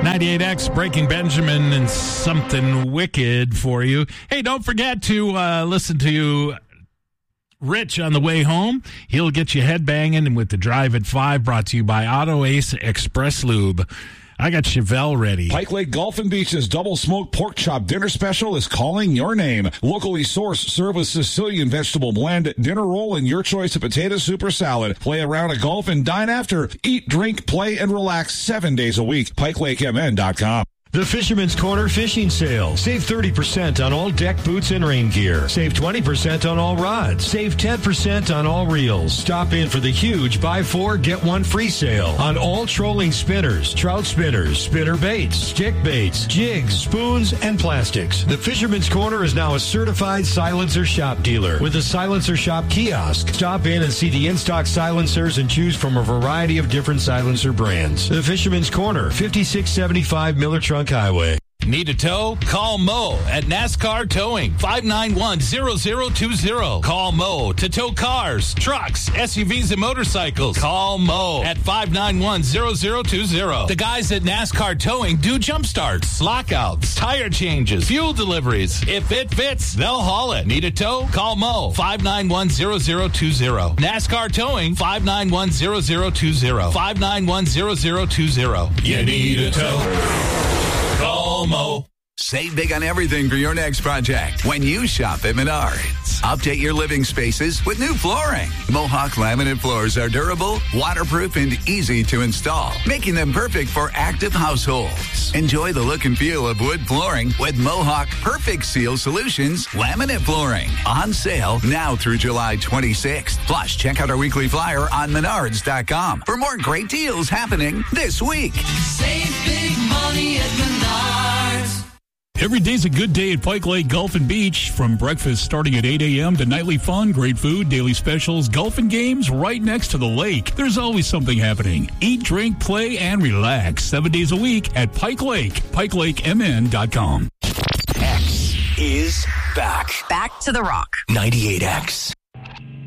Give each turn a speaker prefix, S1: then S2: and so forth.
S1: 98X, Breaking Benjamin, and something wicked for you. Hey, don't forget to listen to Rich on the way home. He'll get you headbanging with the Drive at 5, brought to you by Auto Ace Express Lube. I got Chevelle ready.
S2: Pike Lake Golf and Beach's double smoked pork chop dinner special is calling your name. Locally sourced, serve with Sicilian vegetable blend, dinner roll, and your choice of potato soup or salad. Play a round of golf and dine after. Eat, drink, play, and relax 7 days a week. PikeLakeMN.com.
S3: The Fisherman's Corner Fishing Sale. Save 30% on all deck boots and rain gear. Save 20% on all rods. Save 10% on all reels. Stop in for the huge buy 4, get 1 free sale on all trolling spinners, trout spinners, spinner baits, stick baits, jigs, spoons, and plastics. The Fisherman's Corner is now a certified silencer shop dealer with a silencer shop kiosk. Stop in and see the in-stock silencers and choose from a variety of different silencer brands. The Fisherman's Corner, 5675 Miller Trunk Highway.
S4: Need a tow? Call Mo at NASCAR Towing, 591-0020. Call Mo to tow cars, trucks, SUVs, and motorcycles. Call Mo at 591-0020. The guys at NASCAR Towing do jump starts, lockouts, tire changes, fuel deliveries. If it fits, they'll haul it. Need a tow? Call Mo, 591-0020. NASCAR Towing, 591-0020. 591-0020. You need a tow? Call Mo.
S5: Save big on everything for your next project when you shop at Menards. Update your living spaces with new flooring. Mohawk laminate floors are durable, waterproof, and easy to install, making them perfect for active households. Enjoy the look and feel of wood flooring with Mohawk Perfect Seal Solutions laminate flooring. On sale now through July 26th. Plus, check out our weekly flyer on Menards.com for more great deals happening this week.
S6: Save big money at Menards.
S7: Every day's a good day at Pike Lake Golf and Beach. From breakfast starting at 8 a.m. to nightly fun, great food, daily specials, golf and games right next to the lake. There's always something happening. Eat, drink, play, and relax 7 days a week at Pike Lake. PikeLakeMN.com.
S8: X is back.
S9: Back to the rock.
S8: 98X.